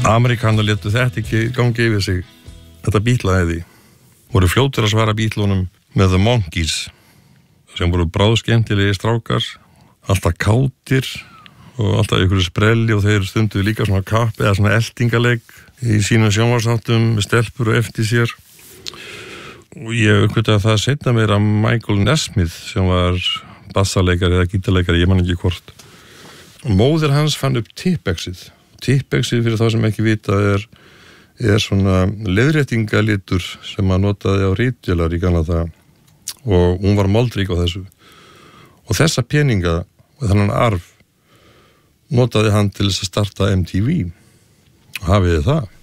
Amerikanar létu þetta ekki gangi yfir sig, þetta Beatla-æði. Voru fljótir að svara Beatlunum með The Monkees, sem voru bráðskemmtilegi strákar, alltaf kátir og alltaf ykkur sprelli og þeir stundu líka svona kapp eða svona eltingaleik í sínum sjónvarpsþáttum með stelpur og eftir sér. Og ég uppgötaði það seinna meir að Michael Nesmith sem var bassaleikari eða gítarleikari, ég man ekki hvort. Móðir hans fann upp Tippexið. Tippexið fyrir þá sem ekki vita er svona leiðréttingalitur sem að notaði á ritvélar í gamla daga og hún var moldrík á þessu. Og þessa peninga og þennan arf notaði hann til þess að starta MTV. Og hafið þið það?